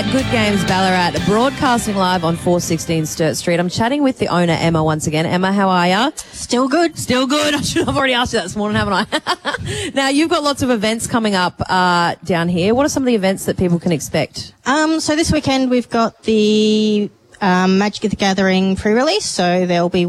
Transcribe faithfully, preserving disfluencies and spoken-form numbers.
at Good Games Ballarat, broadcasting live on four sixteen Sturt Street. I'm chatting with the owner, Emma, once again. Emma, how are you? Still good. Still good. I should have already asked you that this morning, haven't I? Now, you've got lots of events coming up uh, down here. What are some of the events that people can expect? Um, so this weekend we've got the um, Magic of the Gathering pre-release, so there'll be